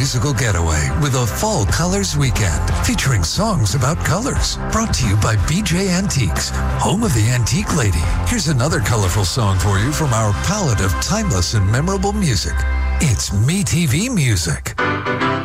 musical getaway with a fall colors weekend featuring songs about colors. Brought to you by BJ Antiques, home of the Antique Lady. Here's another colorful song for you from our palette of timeless and memorable music. It's MeTV Music.